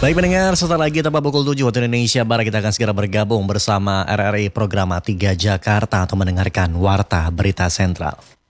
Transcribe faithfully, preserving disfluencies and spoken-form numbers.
Baik pendengar, setelah lagi tepat pukul tujuh waktu Indonesia Barat kita akan segera bergabung bersama R R I Programa tiga Jakarta atau mendengarkan Warta Berita Sentral.